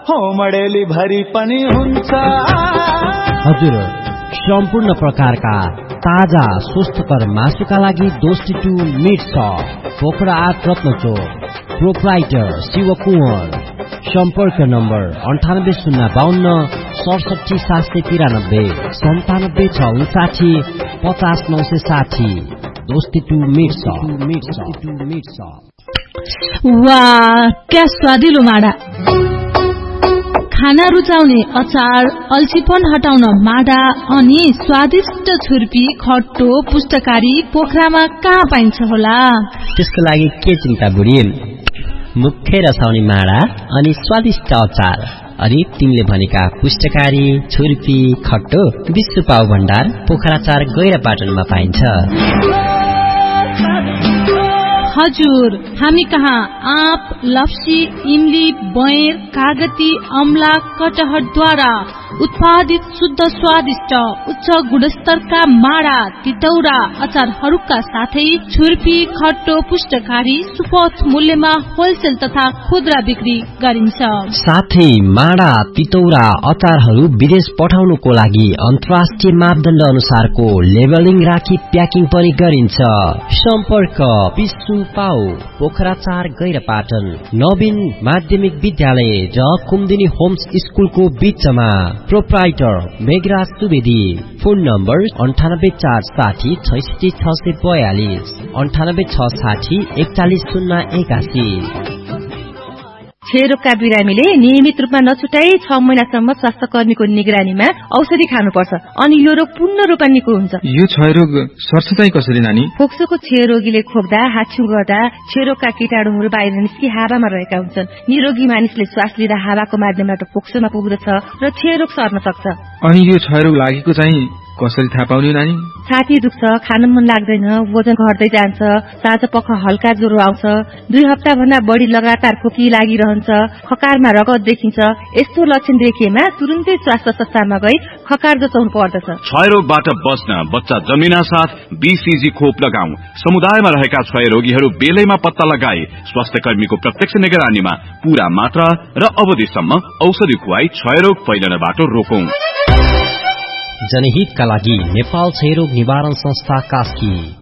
हो मडेली भरि पनि हुन्छ। हजुर, सम्पूर्ण प्रकारका ताजा स्वस्थकर मासुका लागि दोस्ती meet shop, Pokhara 8 रत्नचोक, proprietor Shiv Kunwar. सम्पर्क नम्बर 9805 67 793 97 659 50 960। दोस्ती मिट सप। वाह, क्या स्वादिलो माडा! खाना रुचाउने अचार, अल्छीपन हटाउन माडा अनि स्वादिष्ट छुर्पी, खट्टो, पुष्टकारी पोखरामा कहाँ पाइन्छ होला? त्यसको लागि के चिन्ता बुढी? मुख्य रसाउने माडा अनि स्वादिष्ट अचार अनि तिमीले भनेका पुष्टकारी, छुर्पी, खट्टो विश्व पाउ भण्डार पोखरा 4 गैरापाटनमा पाइन्छ। हजुर, हामी कहाँ आँप, लप्सी, इमली, बयर, कागती, अमला, कटहरद्वारा उत्पादित शुद्ध स्वादिष्ट उच्च गुणस्तरका माडा, तितौरा, अचारहरूका साथै छुर्पी, खट्टो, पुष्टकारी सुपथ मूल्यमा होलसेल तथा खुद्रा बिक्री गरिन्छ। साथै माडा, तितौरा, अचारहरू विदेश पठाउनुको लागि अन्तर्राष्ट्रिय मापदण्ड अनुसारको लेबलिङ राखी प्याकिङ पनि गरिन्छ। सम्पर्क विश्व पाउ पोखरा 4 गैरापाटन, नवीन माध्यमिक विद्यालय र कुमुदिनी होम्स स्कुलको बीचमा। Proprietor Meghraj Subedi. Phone number 9846 66 642 98 660 41 081। क्षयरोगका बिरामीले नियमित रूपमा नछुटाई 6 महिनासम्म स्वास्थ्य कर्मीको निगरानीमा औषधि खानुपर्छ अनि यो रोग पूर्ण रूपमा निको हुन्छ। यो क्षयरोग सर्छ चाहिँ कसरी नानी? फोक्सोको क्षयरोगीले खोक्दा, हाच्छिउँ गर्दा क्षयरोगका कीटाणुहरू बाहिर निस्कि हावामा रहेका हुन्छन्। निरोगी मानिसले श्वास लिँदा हावाको माध्यमबाट फोक्सोमा पुग्दछ र क्षयरोग सर्न सक्छ। अनि यो क्षयरोग लागेको चाहिँ कसरी थाहा पाउने नानी? छाती दुख्छ, खान मन लाग्दैन, वजन घट्दै जान्छ, साँझ पख हल्का ज्वरो आउँछ, 2 हप्ता भन्दा बढी लगातार खोकी लागिरहन्छ, खकारमा रगत देखिन्छ। यस्तो लक्षण देखिएमा तुरुन्तै स्वास्थ्य संस्थामा गई खकार जचाउनु पर्दछ। क्षयरोगबाट बच्न बच्चा जन्मिना साथ बीसीजी खोप लगाऊ। समुदायमा रहेका क्षयरोगीहरू बेलैमा पत्ता लगाए स्वास्थ्य कर्मीको प्रत्यक्ष निगरानीमा पूरा मात्रा र अवधिसम्म औषधि खुवाई क्षयरोग फैलनबाट रोकौं। जनहितका लागि नेपाल क्षयरोग निवारण संस्था कास्की।